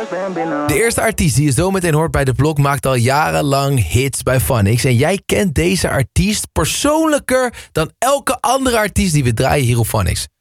De eerste artiest die je zo meteen hoort bij De Blok maakt al jarenlang hits bij Phonix. En jij kent deze artiest persoonlijker dan elke andere artiest die we draaien hier op Phonix.